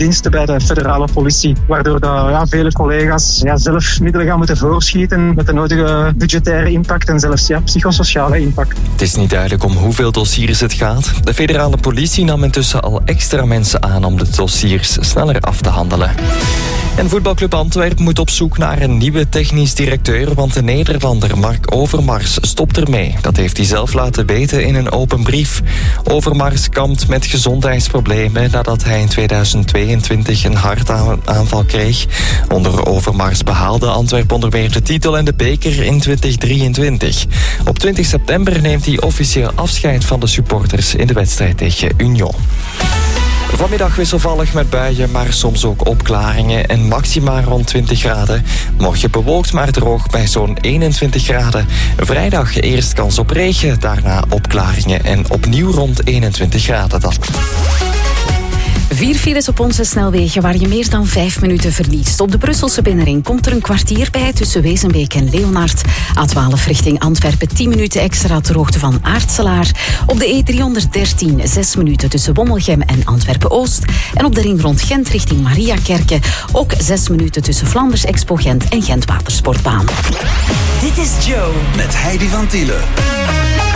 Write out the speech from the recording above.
diensten bij de federale politie. Waardoor vele collega's zelf middelen gaan moeten voorschieten met de nodige budgettaire impact en zelfs psychosociale impact. Het is niet duidelijk om hoeveel dossiers het gaat. De federale politie nam intussen al extra mensen aan om de dossiers sneller af te handelen. En voetbalclub Antwerpen moet op zoek naar een nieuwe technisch directeur, want de Nederlander Mark Overmars stopt ermee. Dat heeft hij zelf laten weten in een open brief. Overmars kampt met gezondheidsproblemen nadat hij in 2022 een hartaanval kreeg. Onder Overmars behaalde Antwerpen onder meer de titel en de beker in 2023. Op 20 september neemt hij officieel afscheid van de supporters in de wedstrijd tegen Union. Vanmiddag wisselvallig met buien, maar soms ook opklaringen en maxima rond 20 graden. Morgen bewolkt maar droog bij zo'n 21 graden. Vrijdag eerst kans op regen, daarna opklaringen en opnieuw rond 21 graden dan. 4 files op onze snelwegen waar je meer dan 5 minuten verliest. Op de Brusselse binnenring komt er een kwartier bij tussen Wezenbeek en Leonard. A12 richting Antwerpen 10 minuten extra ter hoogte van Aartselaar. Op de E313 6 minuten tussen Wommelgem en Antwerpen-Oost. En op de ring rond Gent richting Mariakerke ook 6 minuten tussen Flanders Expo Gent en Gent Watersportbaan. Dit is Joe met Heidi van Tielen.